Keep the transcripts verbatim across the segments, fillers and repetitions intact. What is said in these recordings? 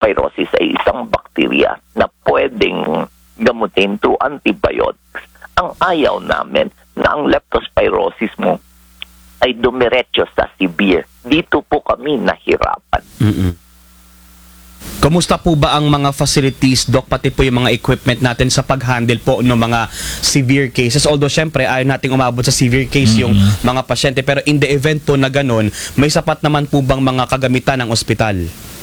leptospirosis ay isang bakterya na pwedeng gamutin through antibiotics. Ang ayaw namin na ang leptospirosis mo ay dumiretso sa severe. Dito po kami nahirapan. Mm-mm. Kamusta po ba ang mga facilities, Doc, pati po yung mga equipment natin sa pag-handle po ng mga severe cases? Although, syempre, ayaw nating umabot sa severe case mm-hmm. yung mga pasyente. Pero in the event po na ganun, may sapat naman po bang mga kagamitan ng ospital?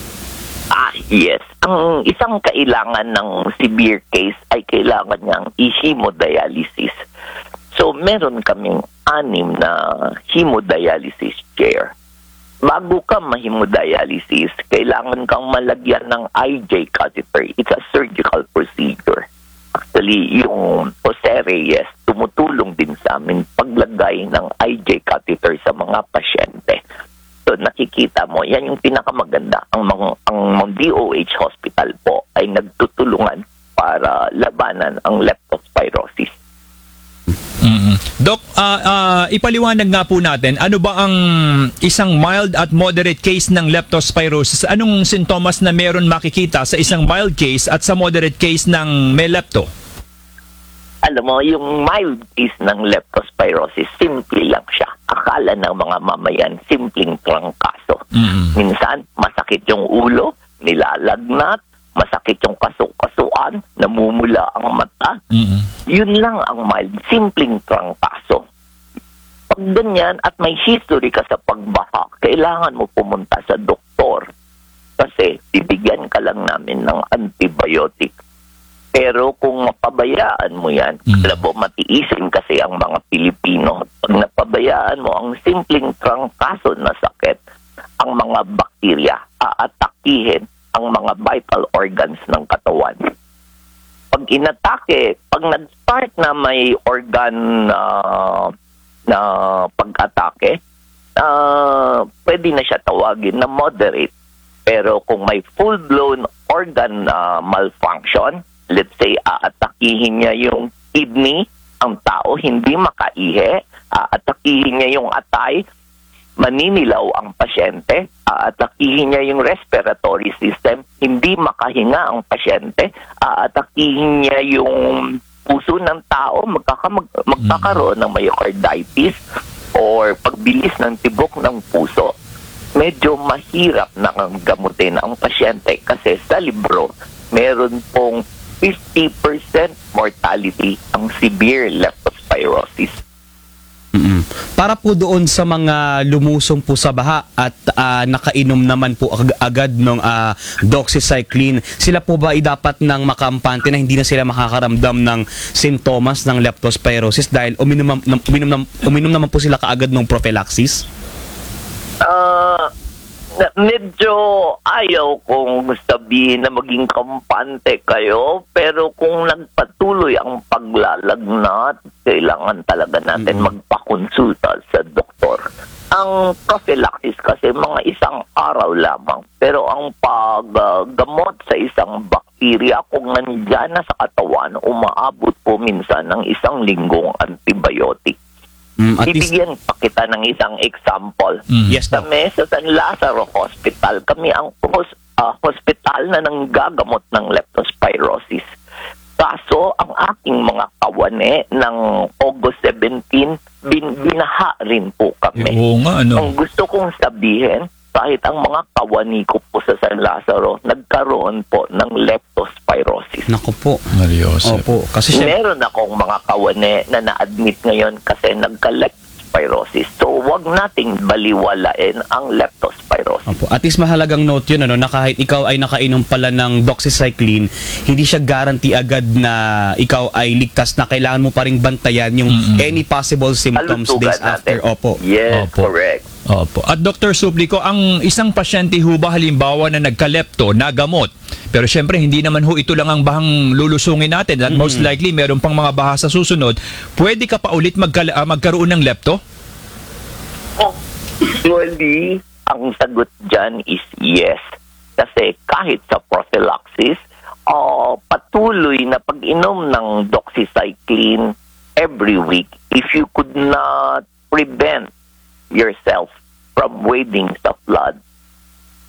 Ah, yes. Ang isang kailangan ng severe case ay kailangan niyang i-hemodialysis. So, meron kaming anim na hemodialysis chair. Bago ka ma-hemodialysis, kailangan kang malagyan ng I J catheter. It's a surgical procedure. Actually, yung Jose Reyes, tumutulong din sa amin paglagay ng I J catheter sa mga pasyente. So, nakikita mo, yan yung pinakamaganda. Ang, mga, ang D O H hospital po ay nagtutulungan para labanan ang leptospirosis. Mm-hmm. Doc, uh, uh, ipaliwanag nga po natin, ano ba ang isang mild at moderate case ng leptospirosis? Anong sintomas na meron makikita sa isang mild case at sa moderate case ng may lepto? Alam mo, yung mild case ng leptospirosis, simple lang siya. Akala ng mga mamayan, simpleng trangkaso. Mm-hmm. Minsan, masakit yung ulo, nilalagnat, masakit yung kaso-kasuan, namumula ang mata. Mm-hmm. Yun lang ang mild, simpleng trangkaso. Pag ganyan at may history ka sa pagbaha, kailangan mo pumunta sa doktor. Kasi bibigyan ka lang namin ng antibiotic. Pero kung mapabayaan mo yan, mm-hmm. alam mo, matiisin kasi ang mga Pilipino. Pag napabayaan mo ang simpleng trangkaso na sakit, ang mga bakterya aatakihin ang mga vital organs ng katawan. Pag inatake, pag nag-start na may organ uh, na pag-atake, uh, pwede na siya tawagin na moderate. Pero kung may full-blown organ uh, malfunction, let's say, aatakihin niya yung kidney, ang tao hindi makaihi, aatakihin niya yung atay, maninilaw ang pasyente, aatakihin niya yung respiratory system, hindi makahinga ang pasyente, aatakihin niya yung puso ng tao, magkaka mag, magkakaroon ng myocarditis or pagbilis ng tibok ng puso. Medyo mahirap na ang gamutin ang pasyente kasi sa libro, meron pong fifty percent mortality ang severe leptospirosis. Mm-mm. Para po doon sa mga lumusong po sa baha at uh, nakainom naman po ag- agad ng uh, doxycycline, sila po ba ay dapat nang makampante na hindi na sila makakaramdam ng sintomas ng leptospirosis dahil uminom, uminom, uminom, uminom naman po sila kaagad ng prophylaxis? Uh, medyo ayaw kong sabihin na maging kampante kayo, pero kung nagpatuloy ang paglalagnat, kailangan talaga natin mm-hmm. magpakonsulta sa doktor. Ang prophylaxis kasi mga isang araw lamang, pero ang paggamot sa isang bakterya, kung nandyan na sa katawan, umaabot po minsan ng isang linggong antibiotic. Mm, Bibigyan pa kita ng isang example. Mm, yes, kami sa San Lazaro Hospital, kami ang hos- uh, hospital na nanggagamot ng leptospirosis. Kaso, ang aking mga kawane ng August seventeenth, bin- binaha rin po kami. Oo nga, ano? Ang gusto kong sabihin, kahit ang mga kawani ko po sa San Lazaro, nagkaroon po ng leptospirosis. Naku po. Mariosep. Opo. Kasi siya... Meron akong mga kawane na na-admit ngayon kasi nagka-leptospirosis. So, wag nating baliwalain ang leptospirosis. Opo. At least mahalagang note yun, ano, na kahit ikaw ay nakainom pala ng doxycycline, hindi siya guarantee agad na ikaw ay ligtas na kailangan mo pa ring bantayan yung mm-hmm. any possible symptoms Alusugan days after. natin. Opo. Yes, Opo. correct. Opo. At Doctor Suplico, ang isang pasyente ho ba halimbawa na nagka-lepto, nagamot, pero syempre hindi naman ho ito lang ang bahang lulusungin natin at mm-hmm. most likely meron pang mga baha sa susunod, pwede ka pa ulit magka- uh, magkaroon ng lepto? Usually, ang sagot dyan is yes. Kasi kahit sa prophylaxis, uh, patuloy na pag-inom ng doxycycline every week, if you could not prevent yourself from wading sa flood,